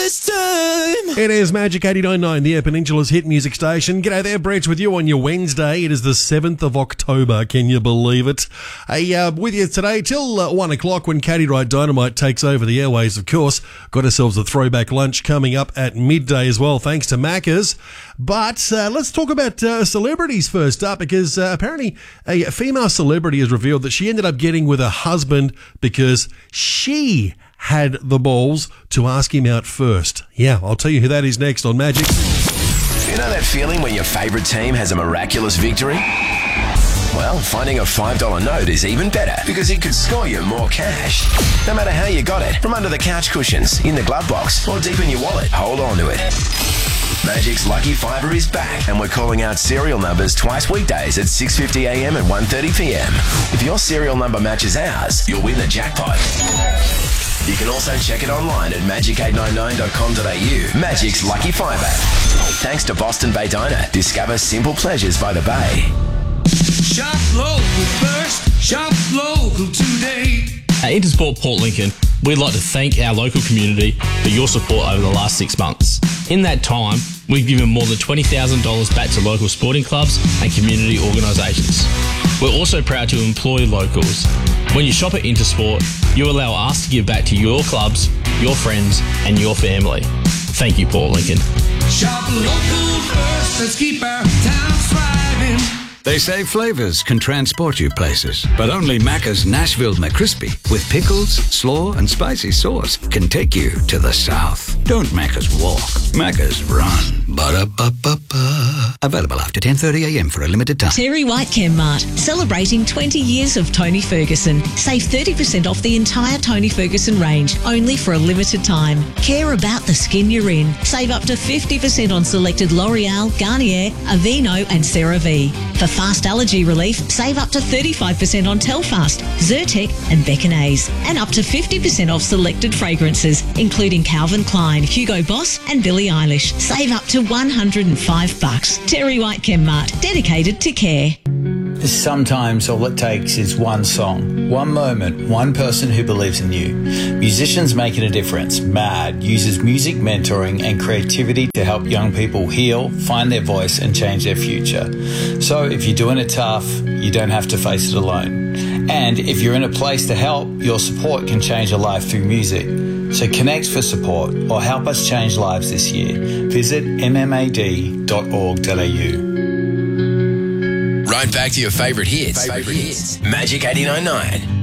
This time. It is Magic 89.9, the Air Peninsula's hit music station. G'day there, Brett, with you on your Wednesday. It is the 7th of October, can you believe it? With you today till 1 o'clock when Caddy Right Dynamite takes over the airways, of course. Got ourselves a throwback lunch coming up at midday as well, thanks to Macca's. But let's talk about celebrities first up, because apparently a female celebrity has revealed that she ended up getting with her husband because she had the balls to ask him out first. Yeah, I'll tell you who that is next on Magic. You know that feeling when your favourite team has a miraculous victory? Well, finding a $5 note is even better because it could score you more cash. No matter how you got it, from under the couch cushions, in the glove box, or deep in your wallet, hold on to it. Magic's Lucky Fiver is back, and we're calling out serial numbers twice weekdays at 6:50 a.m. and 1:30 p.m. If your serial number matches ours, you'll win the jackpot. You can also check it online at magic899.com.au. Magic's Lucky Fiver. Thanks to Boston Bay Diner. Discover simple pleasures by the bay. Shop local first, shop local today. At Intersport Port Lincoln, we'd like to thank our local community for your support over the last 6 months. In that time, we've given more than $20,000 back to local sporting clubs and community organisations. We're also proud to employ locals. When you shop at Intersport, you allow us to give back to your clubs, your friends and your family. Thank you, Port Lincoln. Shop local first, let's keep our town thriving. They say flavours can transport you places, but only Macca's Nashville McCrispy with pickles, slaw and spicy sauce can take you to the south. Don't Macca's walk, Macca's run. Ba-da-ba-ba-ba. Available after 10:30 a.m. for a limited time. Terry White Chemmart, celebrating 20 years of Tony Ferguson. Save 30% off the entire Tony Ferguson range, only for a limited time. Care about the skin you're in. Save up to 50% on selected L'Oreal, Garnier, Aveeno and CeraVe. For fast allergy relief, save up to 35% on Telfast, Zyrtec and Beckinase, and up to 50% off selected fragrances, including Calvin Klein, Hugo Boss and Billie Eilish. Save up to $105. Terry White Chemmart, dedicated to care. Sometimes all it takes is one song, one moment, one person who believes in you. Musicians Making a Difference, MAD, uses music mentoring and creativity to help young people heal, find their voice and change their future. So if you're doing it tough, you don't have to face it alone. And if you're in a place to help, your support can change a life through music. So connect for support or help us change lives this year. Visit mmad.org.au. Right back to your favourite hits. Magic 89.9.